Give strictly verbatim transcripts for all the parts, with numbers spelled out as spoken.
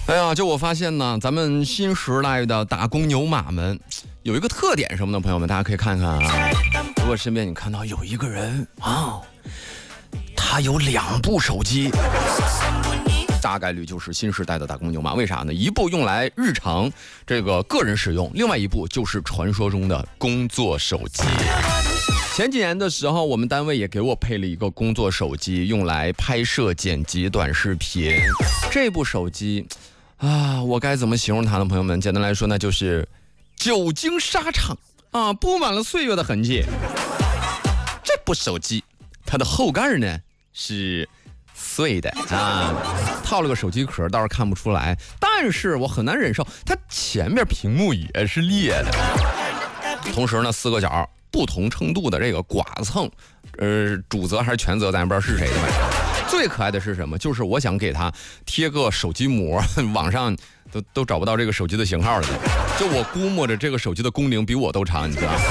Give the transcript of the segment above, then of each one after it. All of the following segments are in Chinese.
哎呀，就我发现呢，咱们新时代的打工牛马们有一个特点什么呢？朋友们，大家可以看看啊。如果身边你看到有一个人啊，他有两部手机，大概率就是新时代的打工牛马。为啥呢？一部用来日常这个个人使用，另外一部就是传说中的工作手机。前几年的时候，我们单位也给我配了一个工作手机，用来拍摄剪辑短视频。这部手机啊，我该怎么形容它呢？朋友们，简单来说呢，就是久经沙场啊，布满了岁月的痕迹。这部手机它的后盖呢是碎的啊，套了个手机壳倒是看不出来，但是我很难忍受它前面屏幕也是裂的，同时呢四个角不同程度的这个剐蹭，呃，主责还是全责咱也不知道是谁的吧。最可爱的是什么？就是我想给它贴个手机膜，网上都都找不到这个手机的型号了。就我估摸着这个手机的工龄比我都长，你知道吗？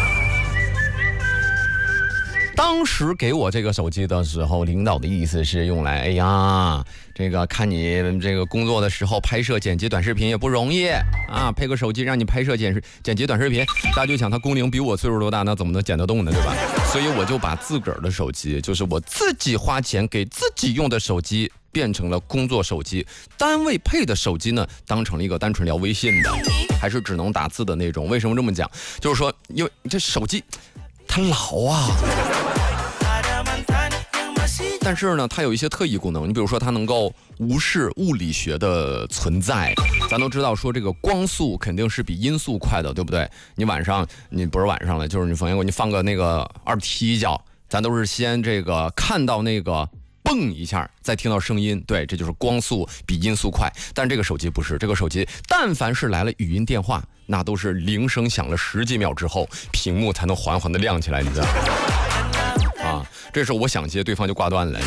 当时给我这个手机的时候，领导的意思是用来，哎呀，这个看你这个工作的时候拍摄剪辑短视频也不容易啊，配个手机让你拍摄剪剪辑短视频，大家就想他工龄比我岁数多大，那怎么能剪得动呢，对吧？所以我就把自个儿的手机，就是我自己花钱给自己用的手机，变成了工作手机。单位配的手机呢，当成了一个单纯聊微信的，还是只能打字的那种。为什么这么讲？就是说，因为这手机它老啊。但是呢，它有一些特异功能，你比如说它能够无视物理学的存在。咱都知道说这个光速肯定是比音速快的，对不对？你晚上你不是晚上了，就是你放你放个那个二踢脚，咱都是先这个看到那个蹦一下，再听到声音，对，这就是光速比音速快。但这个手机不是，这个手机但凡是来了语音电话，那都是铃声响了十几秒之后，屏幕才能缓缓的亮起来，你知道吗？啊，这时候我想接，对方就挂断了。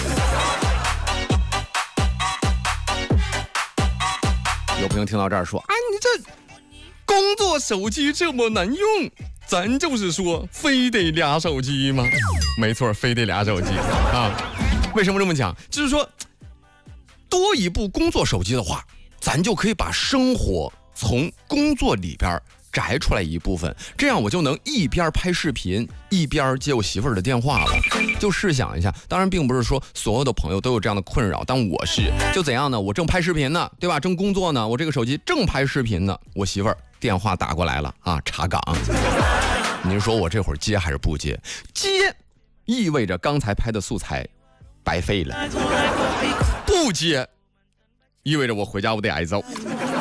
有朋友听到这儿说：“啊，你这工作手机这么难用，咱就是说，非得俩手机吗？”没错，非得俩手机啊。为什么这么讲？就是说，多一部工作手机的话，咱就可以把生活从工作里边摘出来一部分，这样我就能一边拍视频一边接我媳妇儿的电话了。就试想一下，当然并不是说所有的朋友都有这样的困扰，但我是就怎样呢？我正拍视频呢，对吧？正工作呢，我这个手机正拍视频呢，我媳妇儿电话打过来了啊，查岗。您说我这会儿接还是不接？接意味着刚才拍的素材白费了，不接意味着我回家我得挨揍。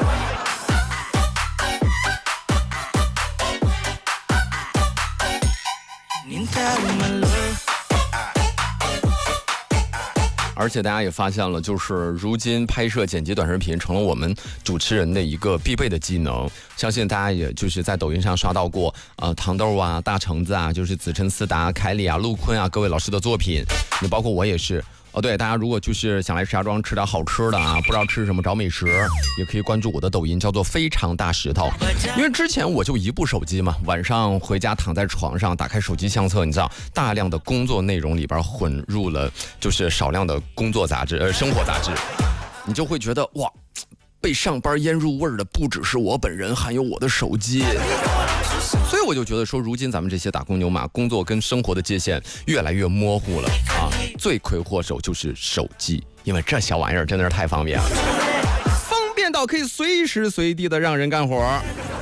而且大家也发现了，就是如今拍摄剪辑短视频成了我们主持人的一个必备的技能。相信大家也就是在抖音上刷到过呃糖豆啊、大橙子啊，就是子琛、思达、凯里啊、陆坤啊各位老师的作品，也包括我也是。哦，对，大家如果就是想来石家庄吃点好吃的啊，不知道吃什么找美食，也可以关注我的抖音，叫做非常大石头。因为之前我就一部手机嘛，晚上回家躺在床上，打开手机相册，你知道，大量的工作内容里边混入了就是少量的工作杂志、呃生活杂志，你就会觉得哇，被上班腌入味的不只是我本人，还有我的手机。所以我就觉得说，如今咱们这些打工牛马，工作跟生活的界限越来越模糊了啊！罪魁祸首就是手机，因为这小玩意儿真的是太方便了，方便到可以随时随地的让人干活。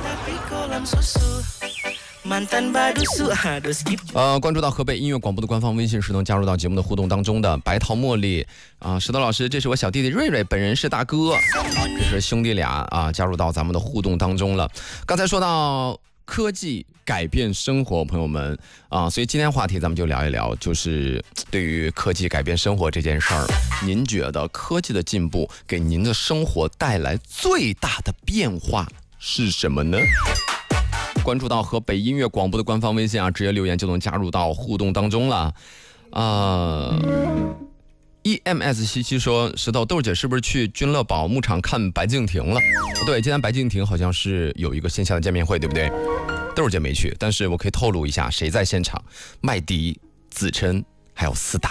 呃，关注到河北音乐广播的官方微信是能加入到节目的互动当中的。白桃茉莉啊，石头老师，这是我小弟弟瑞瑞，本人是大哥，这是兄弟俩啊，加入到咱们的互动当中了。刚才说到科技改变生活，朋友们啊，所以今天话题咱们就聊一聊，就是对于科技改变生活这件事儿，您觉得科技的进步给您的生活带来最大的变化是什么呢？关注到河北音乐广播的官方微信啊，直接留言就能加入到互动当中了。呃 E M S 七七说，石头豆姐是不是去君乐宝牧场看白敬亭了？对，今天白敬亭好像是有一个线下的见面会，对不对？豆姐没去，但是我可以透露一下谁在现场：麦迪、子琛还有思达。